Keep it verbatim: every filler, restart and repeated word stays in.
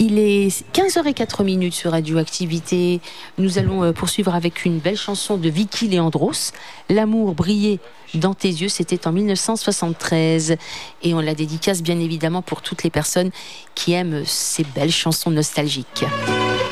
Il est quinze heures zéro quatre sur Radioactivité. Nous allons poursuivre avec une belle chanson de Vicky Leandros. L'amour brillait dans tes yeux, c'était en mille neuf cent soixante-treize. Et on la dédicace bien évidemment pour toutes les personnes qui aiment ces belles chansons nostalgiques.